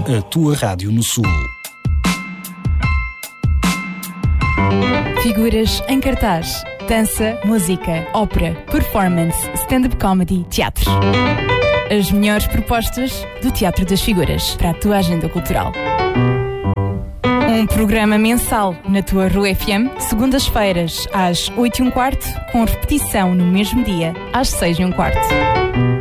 A tua rádio no Sul. Figuras em cartaz. Dança, música, ópera, performance, stand-up comedy, teatro. As melhores propostas do Teatro das Figuras para a tua agenda cultural. Um programa mensal na tua Rua FM, segundas-feiras às 8h15, com repetição no mesmo dia às 6h15.